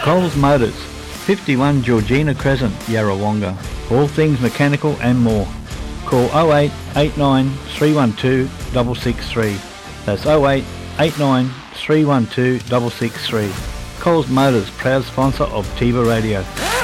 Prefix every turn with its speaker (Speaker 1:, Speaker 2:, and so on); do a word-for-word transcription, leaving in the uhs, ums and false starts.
Speaker 1: Coles Motors, fifty-one Georgina Crescent, Yarrawonga. All things mechanical and more. Call oh eight eight nine three one two six six three. That's oh eight eight nine three one two six six three. Coles Motors, proud sponsor of Tiva Radio.